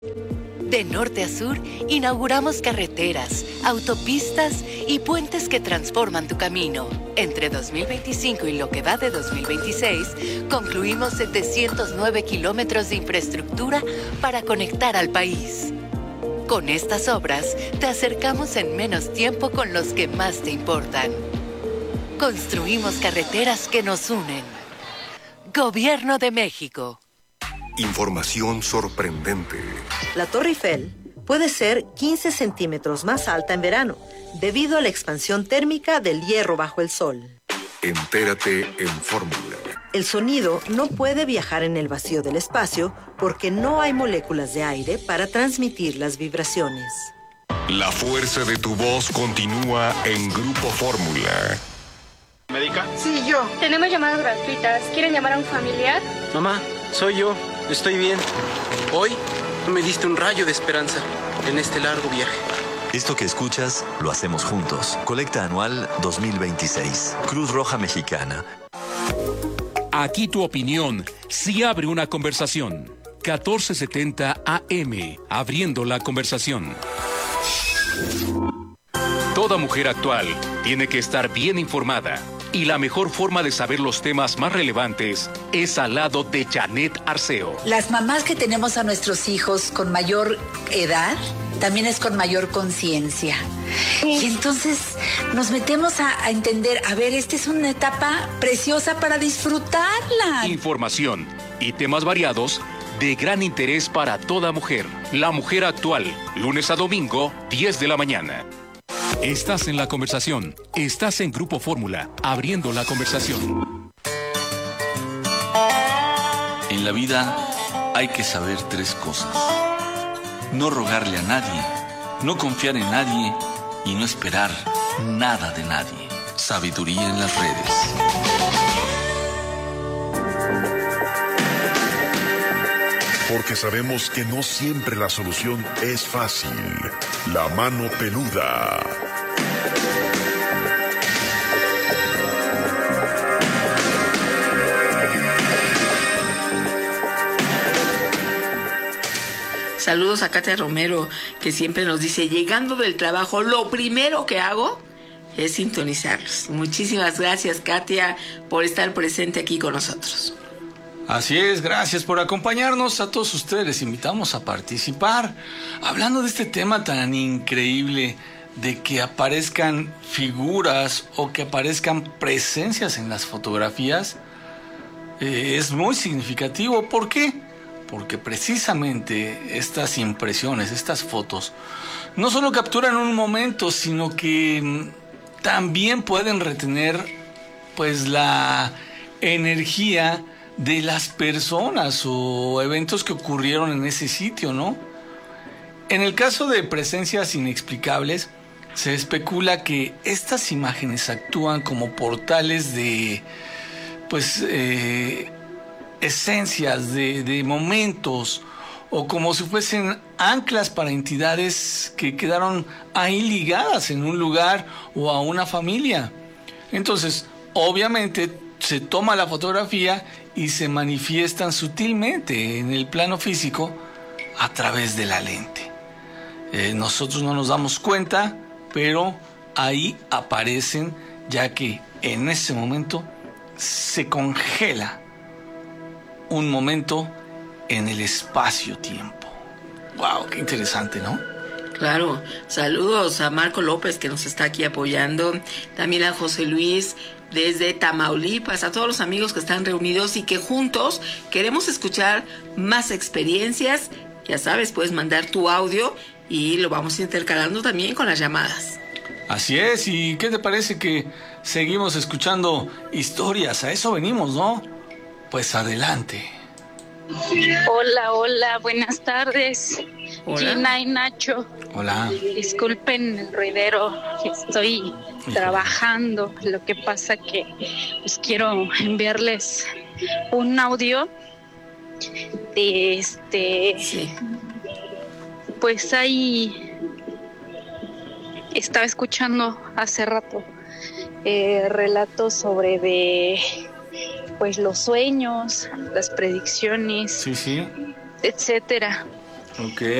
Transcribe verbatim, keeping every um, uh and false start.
De norte a sur, inauguramos carreteras, autopistas y puentes que transforman tu camino. Entre dos mil veinticinco y lo que va de dos mil veintiséis, concluimos setecientos nueve kilómetros de infraestructura para conectar al país. Con estas obras, te acercamos en menos tiempo con los que más te importan. Construimos carreteras que nos unen. Gobierno de México. Información sorprendente. La Torre Eiffel puede ser quince centímetros más alta en verano, debido a la expansión térmica del hierro bajo el sol. Entérate en Fórmula. El sonido no puede viajar en el vacío del espacio porque no hay moléculas de aire para transmitir las vibraciones. La fuerza de tu voz continúa en Grupo Fórmula. ¿Médica? Sí, yo. Tenemos llamadas gratuitas. ¿Quieren llamar a un familiar? Mamá, soy yo. Estoy bien. Hoy me diste un rayo de esperanza en este largo viaje. Esto que escuchas lo hacemos juntos. Colecta anual dos mil veintiséis. Cruz Roja Mexicana. Aquí tu opinión sí abre una conversación. catorce setenta A M, abriendo la conversación. Toda mujer actual tiene que estar bien informada. Y la mejor forma de saber los temas más relevantes es al lado de Janet Arceo. Las mamás que tenemos a nuestros hijos con mayor edad, también es con mayor conciencia. Y entonces nos metemos a, a entender, a ver, esta es una etapa preciosa para disfrutarla. Información y temas variados de gran interés para toda mujer. La mujer actual, lunes a domingo, diez de la mañana. Estás en la conversación. Estás en Grupo Fórmula, abriendo la conversación. En la vida hay que saber tres cosas. No rogarle a nadie, no confiar en nadie y no esperar nada de nadie. Sabiduría en las redes. Porque sabemos que no siempre la solución es fácil. La mano peluda. Saludos a Katia Romero, que siempre nos dice, llegando del trabajo, lo primero que hago es sintonizarlos. Muchísimas gracias, Katia, por estar presente aquí con nosotros. Así es, gracias por acompañarnos. A todos ustedes les invitamos a participar. Hablando de este tema tan increíble de que aparezcan figuras o que aparezcan presencias en las fotografías, eh, es muy significativo. ¿Por qué? Porque precisamente estas impresiones, estas fotos, no solo capturan un momento, sino que también pueden retener pues la energía de las personas o eventos que ocurrieron en ese sitio, ¿no? En el caso de presencias inexplicables, se especula que estas imágenes actúan como portales de, pues, eh, esencias, de, de momentos, o como si fuesen anclas para entidades que quedaron ahí ligadas en un lugar o a una familia. Entonces, obviamente, se toma la fotografía y se manifiestan sutilmente en el plano físico a través de la lente. Eh, nosotros no nos damos cuenta, pero ahí aparecen, ya que en ese momento se congela un momento en el espacio-tiempo. ¡Wow! ¡Qué interesante!, ¿no? Claro. Saludos a Marco López, que nos está aquí apoyando. También a José Luis desde Tamaulipas, a todos los amigos que están reunidos y que juntos queremos escuchar más experiencias. Ya sabes, puedes mandar tu audio y lo vamos intercalando también con las llamadas. Así es. ¿Y qué te parece que seguimos escuchando historias? A eso venimos, ¿no? Pues adelante. Hola, hola, buenas tardes. Hola. Gina y Nacho. Hola. Disculpen el ruidero, estoy trabajando. Lo que pasa que pues quiero enviarles un audio de este. Sí. Pues ahí estaba escuchando hace rato eh, relatos sobre de pues los sueños, las predicciones, Sí, sí. etcétera. Ok.